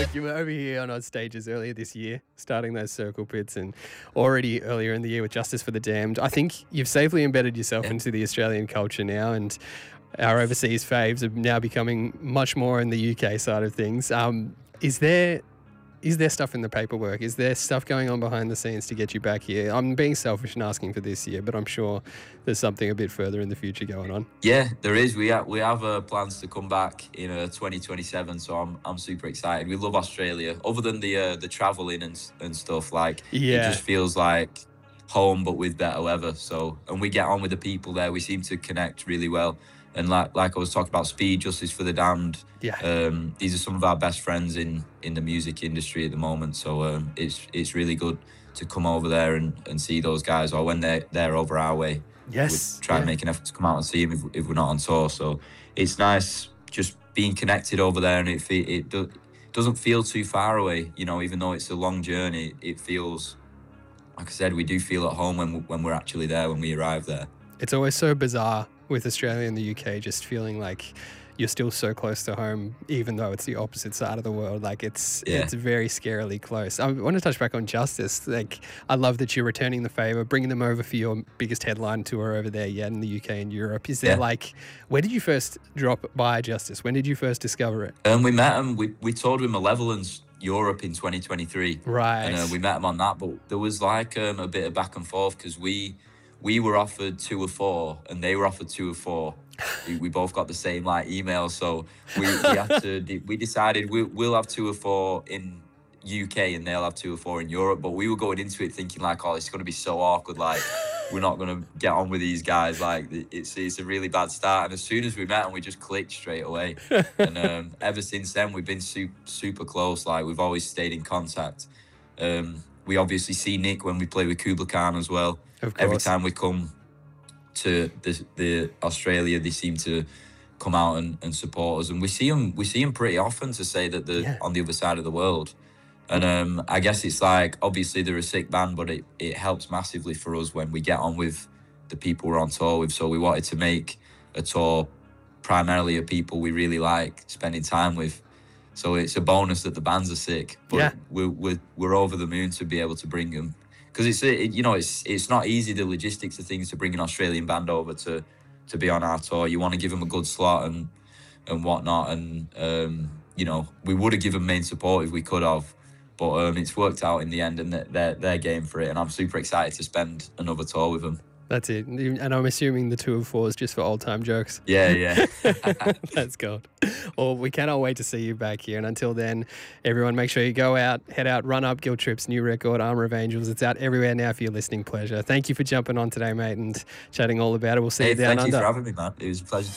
Look, you were over here on Oz Stages earlier this year, starting those circle pits, and already earlier in the year with Justice for the Damned. I think you've safely embedded yourself Yeah. into the Australian culture now, and our overseas faves are now becoming much more in the UK side of things. Is there stuff in the paperwork? Is there stuff going on behind the scenes to get you back here? I'm being selfish and asking for this year, but I'm sure there's something a bit further in the future going on. Yeah, there is. We have plans to come back in 2027, so I'm super excited. We love Australia. Other than the traveling and stuff, like it Yeah. just feels like home, but with better weather. So, and we get on with the people there. We seem to connect really well. And like I was talking about, Speed, Justice for the Damned. Yeah. These are some of our best friends in the music industry at the moment. So it's really good to come over there and see those guys, or when they're over our way. Yes. We try and Yeah. make an effort to come out and see them if we're not on tour. So it's nice just being connected over there, and it doesn't feel too far away. You know, even though it's a long journey, it feels, like I said, we do feel at home when we're actually there, when we arrive there. It's always so bizarre with Australia and the UK, just feeling like you're still so close to home, even though it's the opposite side of the world. Like it's very scarily close. I want to touch back on Justice. Like, I love that you're returning the favor, bringing them over for your biggest headline tour over there yet in the UK and Europe. Is there where did you first drop by Justice? When did you first discover it? And we met him. We toured with Malevolence Europe in 2023. Right. And we met him on that, but there was like a bit of back and forth because we were offered 2 of 4 and they were offered 2 of 4. We both got the same like email, so we had to. We decided we'll have 2 of 4 in UK and they'll have 2 of 4 in Europe. But we were going into it thinking like, oh, it's going to be so awkward. Like we're not going to get on with these guys. Like it's a really bad start. And as soon as we met, and we just clicked straight away. And ever since then, we've been super close. Like we've always stayed in contact. We obviously see Nick when we play with Kubla Khan as well. Of course. Every time we come to the Australia, they seem to come out and support us, and we see them pretty often, to say that they're on the other side of the world. And I guess it's like, obviously they're a sick band, but it helps massively for us when we get on with the people we're on tour with. So we wanted to make a tour primarily of people we really like spending time with. So it's a bonus that the bands are sick, but we're over the moon to be able to bring them, because it's not easy, the logistics of things, to bring an Australian band over to be on our tour. You want to give them a good slot and whatnot, and we would have given main support if we could have, but it's worked out in the end, and they're game for it, and I'm super excited to spend another tour with them. That's it. And I'm assuming the 2 of 4 is just for old time jokes. Yeah. That's gold. Well, we cannot wait to see you back here. And until then, everyone, make sure you head out, Run Up, Guilt Trip's new record, Armour of Angels. It's out everywhere now for your listening pleasure. Thank you for jumping on today, mate, and chatting all about it. We'll see you down under. Thank you for having me, man. It was a pleasure.